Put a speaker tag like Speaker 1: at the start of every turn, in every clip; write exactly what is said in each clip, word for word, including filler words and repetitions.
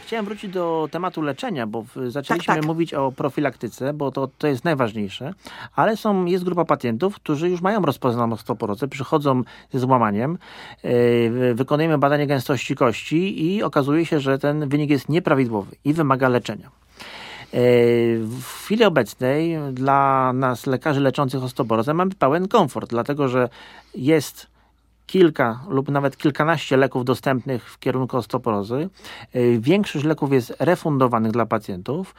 Speaker 1: Chciałem wrócić do tematu leczenia, bo zaczęliśmy
Speaker 2: tak, tak.
Speaker 1: mówić o profilaktyce, bo to, to jest najważniejsze, ale są, jest grupa pacjentów, którzy już mają rozpoznaną osteoporozę, przychodzą ze złamaniem, yy, wykonujemy badanie gęstości kości i okazuje się, że ten wynik jest nieprawidłowy i wymaga leczenia. W chwili obecnej dla nas, lekarzy leczących osteoporozę, mamy pełen komfort, dlatego że jest kilka lub nawet kilkanaście leków dostępnych w kierunku osteoporozy. Większość leków jest refundowanych dla pacjentów,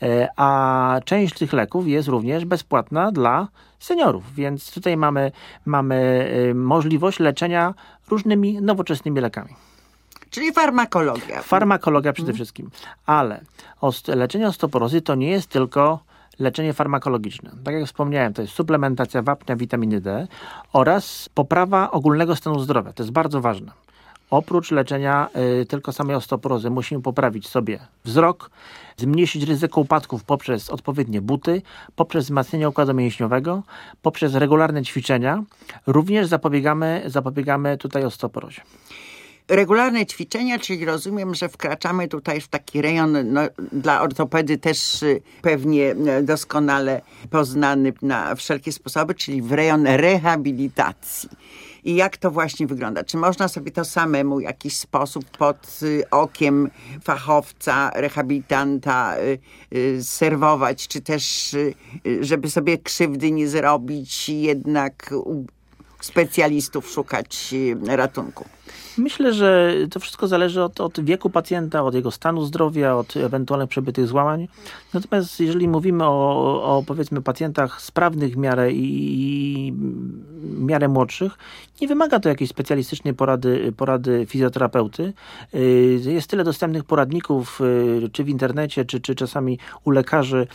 Speaker 1: a część tych leków jest również bezpłatna dla seniorów, więc tutaj mamy, mamy możliwość leczenia różnymi nowoczesnymi lekami.
Speaker 2: Czyli farmakologia.
Speaker 1: Farmakologia przede hmm. wszystkim. Ale oste- leczenie osteoporozy to nie jest tylko leczenie farmakologiczne. Tak jak wspomniałem, to jest suplementacja wapnia, witaminy D oraz poprawa ogólnego stanu zdrowia. To jest bardzo ważne. Oprócz leczenia y, tylko samej osteoporozy musimy poprawić sobie wzrok, zmniejszyć ryzyko upadków poprzez odpowiednie buty, poprzez wzmacnianie układu mięśniowego, poprzez regularne ćwiczenia. Również zapobiegamy, zapobiegamy tutaj osteoporozie.
Speaker 2: Regularne ćwiczenia, czyli rozumiem, że wkraczamy tutaj w taki rejon no, dla ortopedy też y, pewnie doskonale poznany na wszelkie sposoby, czyli w rejon rehabilitacji. I jak to właśnie wygląda? Czy można sobie to samemu w jakiś sposób pod y, okiem fachowca, rehabilitanta y, y, serwować, czy też y, żeby sobie krzywdy nie zrobić, jednak u specjalistów szukać y, ratunku?
Speaker 1: Myślę, że to wszystko zależy od, od wieku pacjenta, od jego stanu zdrowia, od ewentualnych przebytych złamań. Natomiast jeżeli mówimy o, o powiedzmy pacjentach sprawnych w miarę i, i w miarę młodszych, nie wymaga to jakiejś specjalistycznej porady, porady fizjoterapeuty. Jest tyle dostępnych poradników, czy w internecie, czy, czy czasami u lekarzy.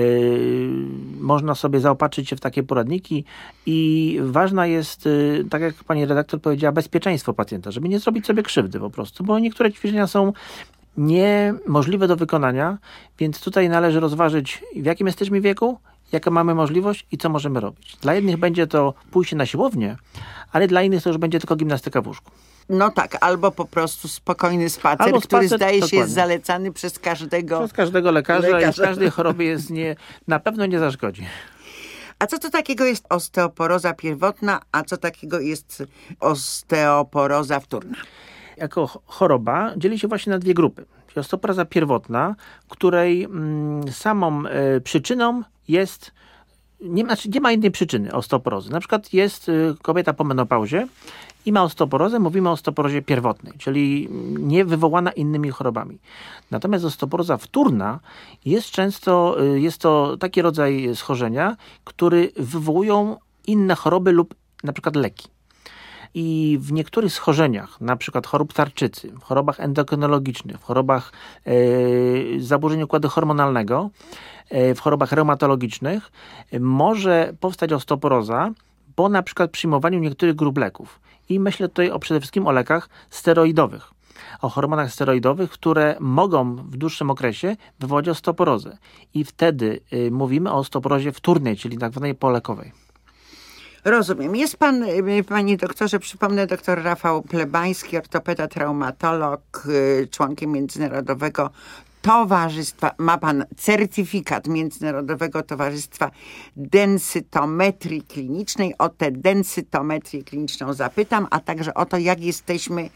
Speaker 1: Można sobie zaopatrzyć się w takie poradniki i ważna jest, tak jak pani redaktor powiedziała, bezpieczeństwo pacjenta, żeby nie zrobić sobie krzywdy po prostu, bo niektóre ćwiczenia są niemożliwe do wykonania, więc tutaj należy rozważyć, w jakim jesteśmy wieku, jaką mamy możliwość i co możemy robić. Dla jednych będzie to pójście na siłownię, ale dla innych to już będzie tylko gimnastyka w łóżku.
Speaker 2: No tak, albo po prostu spokojny spacer,
Speaker 1: Albo
Speaker 2: który
Speaker 1: spacer,
Speaker 2: zdaje się
Speaker 1: dokładnie.
Speaker 2: jest zalecany przez każdego
Speaker 1: Przez każdego lekarza,
Speaker 2: lekarza.
Speaker 1: i w każdej chorobie jest nie, na pewno nie zaszkodzi.
Speaker 2: A co to takiego jest osteoporoza pierwotna, a co takiego jest osteoporoza wtórna?
Speaker 1: Jako choroba dzieli się właśnie na dwie grupy. Osteoporoza pierwotna, której mm, samą y, przyczyną jest, nie ma, nie ma innej przyczyny osteoporozy. Na przykład jest y, kobieta po menopauzie i ma osteoporozę, mówimy o osteoporozie pierwotnej, czyli nie wywołana innymi chorobami. Natomiast osteoporoza wtórna jest często, y, jest to taki rodzaj schorzenia, który wywołują inne choroby lub na przykład leki. I w niektórych schorzeniach, na przykład chorób tarczycy, w chorobach endokrynologicznych, w chorobach e, zaburzeń układu hormonalnego, e, w chorobach reumatologicznych e, może powstać osteoporoza po na przykład przyjmowaniu niektórych grup leków. I myślę tutaj o, przede wszystkim o lekach steroidowych, o hormonach steroidowych, które mogą w dłuższym okresie wywołać osteoporozę. I wtedy e, mówimy o osteoporozie wtórnej, czyli tak zwanej polekowej.
Speaker 2: Rozumiem. Jest pan, panie doktorze, przypomnę, doktor Rafał Plebański, ortopeda, traumatolog, członkiem Międzynarodowego Towarzystwa, ma pan certyfikat Międzynarodowego Towarzystwa Densytometrii Klinicznej. O tę densytometrię kliniczną zapytam, a także o to, jak jesteśmy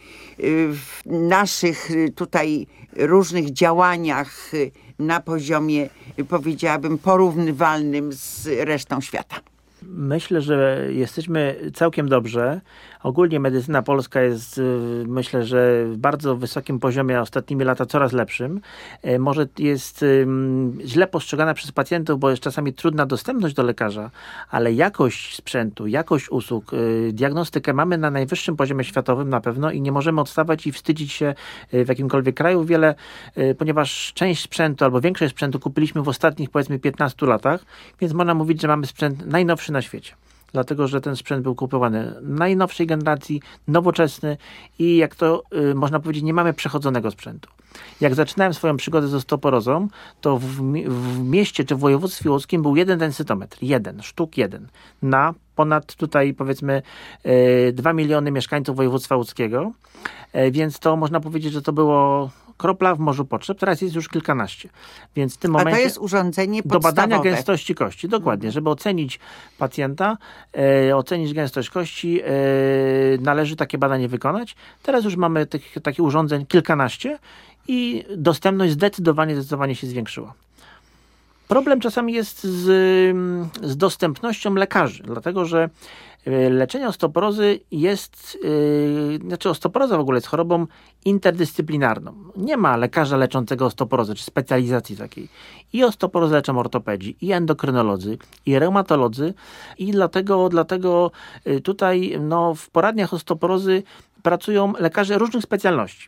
Speaker 2: w naszych tutaj różnych działaniach na poziomie, powiedziałabym, porównywalnym z resztą świata.
Speaker 1: Myślę, że jesteśmy całkiem dobrze. Ogólnie medycyna polska jest, myślę, że w bardzo wysokim poziomie, ostatnimi lata coraz lepszym. Może jest źle postrzegana przez pacjentów, bo jest czasami trudna dostępność do lekarza, ale jakość sprzętu, jakość usług, diagnostykę mamy na najwyższym poziomie światowym na pewno i nie możemy odstawać i wstydzić się w jakimkolwiek kraju. Wiele, ponieważ część sprzętu albo większość sprzętu kupiliśmy w ostatnich, powiedzmy, piętnastu latach, więc można mówić, że mamy sprzęt najnowszy na świecie. Dlatego, że ten sprzęt był kupowany najnowszej generacji, nowoczesny i jak to y, można powiedzieć, nie mamy przechodzonego sprzętu. Jak zaczynałem swoją przygodę z osteoporozą, to w, w mieście czy w województwie łódzkim był jeden densytometr. Jeden, sztuk jeden. Na ponad tutaj powiedzmy dwa miliony mieszkańców województwa łódzkiego. Więc to można powiedzieć, że to było kropla w morzu potrzeb. Teraz jest już kilkanaście. Więc w tym momencie
Speaker 2: A to jest urządzenie podstawowe.
Speaker 1: Do badania gęstości kości. Dokładnie. Mhm. Żeby ocenić pacjenta, e, ocenić gęstość kości, e, należy takie badanie wykonać. Teraz już mamy tych, takich urządzeń kilkanaście i dostępność zdecydowanie, zdecydowanie się zwiększyła. Problem czasami jest z, z dostępnością lekarzy, dlatego że leczenie osteoporozy jest, yy, znaczy osteoporoza w ogóle jest chorobą interdyscyplinarną. Nie ma lekarza leczącego osteoporozę, czy specjalizacji takiej. I osteoporozę leczą ortopedzi, i endokrynolodzy, i reumatolodzy i dlatego, dlatego tutaj no, w poradniach osteoporozy pracują lekarze różnych specjalności.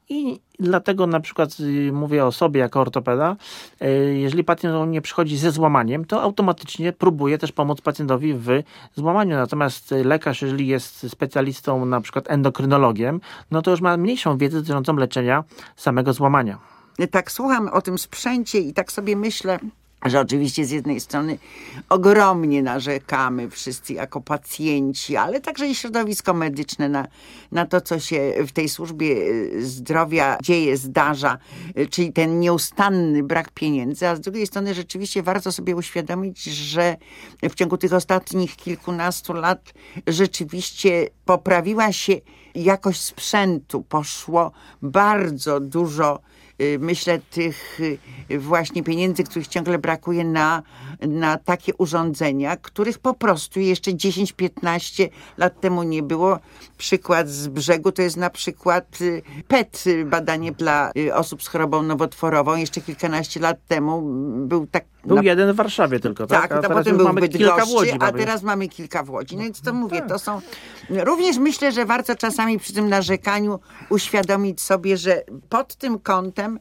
Speaker 1: I dlatego na przykład mówię o sobie jako ortopeda, jeżeli pacjent do mnie przychodzi ze złamaniem, to automatycznie próbuję też pomóc pacjentowi w złamaniu. Natomiast lekarz, jeżeli jest specjalistą, na przykład endokrynologiem, no to już ma mniejszą wiedzę dotyczącą leczenia samego złamania.
Speaker 2: Tak słucham o tym sprzęcie i tak sobie myślę, że oczywiście z jednej strony ogromnie narzekamy wszyscy jako pacjenci, ale także i środowisko medyczne na, na to, co się w tej służbie zdrowia dzieje, zdarza, czyli ten nieustanny brak pieniędzy, a z drugiej strony rzeczywiście warto sobie uświadomić, że w ciągu tych ostatnich kilkunastu lat rzeczywiście poprawiła się jakość sprzętu, poszło bardzo dużo, myślę, tych właśnie pieniędzy, których ciągle brakuje na, na takie urządzenia, których po prostu jeszcze dziesięć piętnaście lat temu nie było. Przykład z brzegu to jest na przykład P E T, badanie dla osób z chorobą nowotworową. Jeszcze kilkanaście lat temu był tak...
Speaker 1: Był
Speaker 2: na...
Speaker 1: jeden w Warszawie tylko, tak?
Speaker 2: Tak,
Speaker 1: a
Speaker 2: a
Speaker 1: teraz
Speaker 2: potem był w
Speaker 1: mamy kilka w Łodzi.
Speaker 2: a
Speaker 1: Mamy.
Speaker 2: teraz mamy kilka w Łodzi. No więc to
Speaker 1: no,
Speaker 2: mówię,
Speaker 1: tak.
Speaker 2: to są... Również myślę, że warto czasami przy tym narzekaniu uświadomić sobie, że pod tym kątem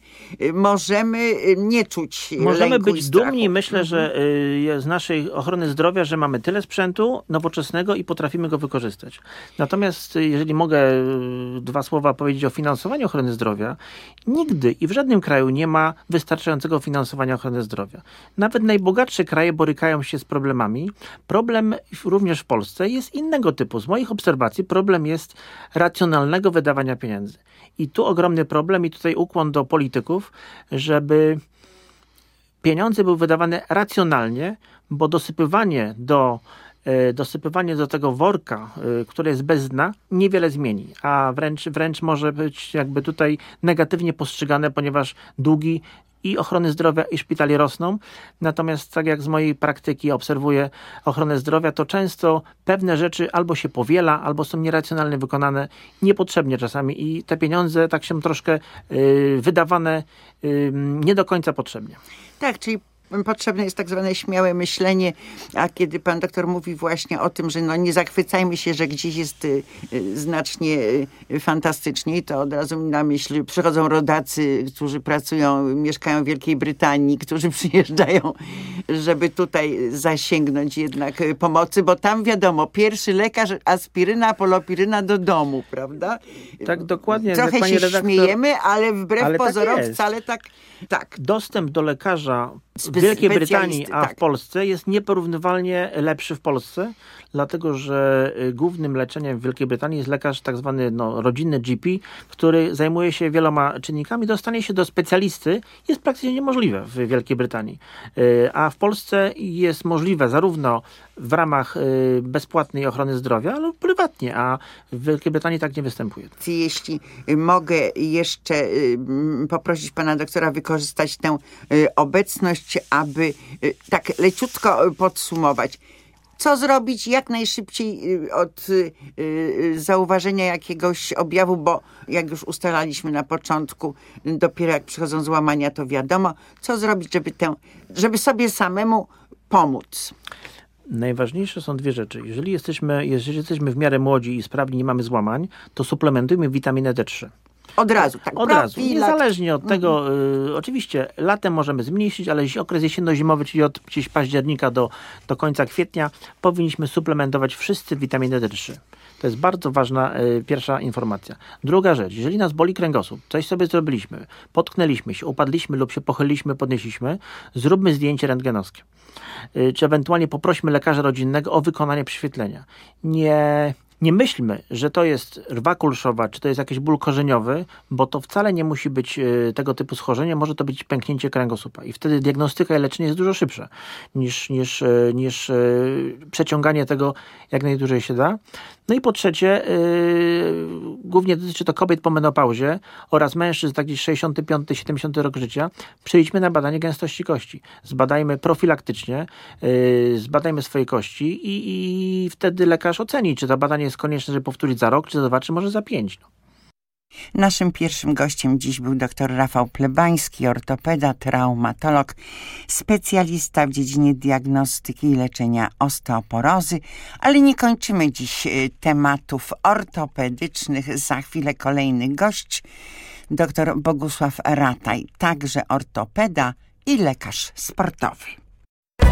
Speaker 2: możemy nie czuć
Speaker 1: Możemy
Speaker 2: lęku
Speaker 1: być
Speaker 2: i strachu.
Speaker 1: dumni, myślę, że y, z naszej ochrony zdrowia, że mamy tyle sprzętu nowoczesnego i potrafimy go wykorzystać. Natomiast y, jeżeli mogę y, dwa słowa powiedzieć o finansowaniu ochrony zdrowia, nigdy i w żadnym kraju nie ma wystarczającego finansowania ochrony zdrowia. Nawet najbogatsze kraje borykają się z problemami. Problem również w Polsce jest innego typu. Z moich obserwacji problem jest racjonalnego wydawania pieniędzy. I tu ogromny problem i tutaj ukłon do polityków, żeby pieniądze były wydawane racjonalnie, bo dosypywanie do, dosypywanie do tego worka, które jest bez dna, niewiele zmieni, a wręcz, wręcz może być jakby tutaj negatywnie postrzegane, ponieważ długi i ochrony zdrowia i szpitali rosną. Natomiast tak jak z mojej praktyki obserwuję ochronę zdrowia, to często pewne rzeczy albo się powiela, albo są nieracjonalnie wykonane, niepotrzebnie czasami i te pieniądze tak się troszkę yy, wydawane yy, nie do końca potrzebnie.
Speaker 2: Tak, czyli potrzebne jest tak zwane śmiałe myślenie, a kiedy pan doktor mówi właśnie o tym, że no nie zachwycajmy się, że gdzieś jest y, y, znacznie y, fantastyczniej, to od razu mi na myśl przychodzą rodacy, którzy pracują, mieszkają w Wielkiej Brytanii, którzy przyjeżdżają, żeby tutaj zasięgnąć jednak pomocy, bo tam wiadomo, pierwszy lekarz, aspiryna, polopiryna do domu, prawda?
Speaker 1: Tak, dokładnie.
Speaker 2: Trochę się redaktor... śmiejemy, ale wbrew
Speaker 1: ale
Speaker 2: pozorom
Speaker 1: tak
Speaker 2: wcale tak, tak.
Speaker 1: Dostęp do lekarza w Wielkiej Brytanii, a
Speaker 2: tak.
Speaker 1: w Polsce jest nieporównywalnie lepszy w Polsce, dlatego że głównym leczeniem w Wielkiej Brytanii jest lekarz tak zwany no, rodzinny G P, który zajmuje się wieloma czynnikami. Dostanie się do specjalisty jest praktycznie niemożliwe w Wielkiej Brytanii. A w Polsce jest możliwe zarówno w ramach bezpłatnej ochrony zdrowia, ale prywatnie, a w Wielkiej Brytanii tak nie występuje.
Speaker 2: Jeśli mogę jeszcze poprosić pana doktora wykorzystać tę obecność, aby tak leciutko podsumować. Co zrobić jak najszybciej od zauważenia jakiegoś objawu, bo jak już ustalaliśmy na początku, dopiero jak przychodzą złamania, to wiadomo. Co zrobić, żeby, tę, żeby sobie samemu pomóc?
Speaker 1: Najważniejsze są dwie rzeczy. Jeżeli jesteśmy, jeżeli jesteśmy w miarę młodzi i sprawni, nie mamy złamań, to suplementujmy witaminę D trzy.
Speaker 2: Od razu, tak.
Speaker 1: Od razu. Niezależnie od tego, mhm. y, oczywiście latem możemy zmniejszyć, ale okres jesienno-zimowy, czyli od gdzieś października do, do końca kwietnia, powinniśmy suplementować wszyscy witaminę D trzy. To jest bardzo ważna y, pierwsza informacja. Druga rzecz, jeżeli nas boli kręgosłup, coś sobie zrobiliśmy, potknęliśmy się, upadliśmy lub się pochyliliśmy, podnieśliśmy, zróbmy zdjęcie rentgenowskie. Y, czy ewentualnie poprośmy lekarza rodzinnego o wykonanie prześwietlenia. Nie... Nie myślmy, że to jest rwa kulszowa, czy to jest jakiś ból korzeniowy, bo to wcale nie musi być y, tego typu schorzenie, może to być pęknięcie kręgosłupa i wtedy diagnostyka i leczenie jest dużo szybsze niż, niż, y, niż y, przeciąganie tego jak najdłużej się da. No i po trzecie, y, głównie dotyczy to kobiet po menopauzie oraz mężczyzn, tak gdzieś sześćdziesiąty piąty siedemdziesiąty rok życia, przyjdźmy na badanie gęstości kości. Zbadajmy profilaktycznie, y, zbadajmy swoje kości i, i wtedy lekarz oceni, czy to badanie jest konieczne, żeby powtórzyć za rok, czy za dwa, czy może za pięć. No.
Speaker 2: Naszym pierwszym gościem dziś był dr Rafał Plebański, ortopeda, traumatolog, specjalista w dziedzinie diagnostyki i leczenia osteoporozy, ale nie kończymy dziś tematów ortopedycznych. Za chwilę kolejny gość, dr Bogusław Rataj, także ortopeda i lekarz sportowy.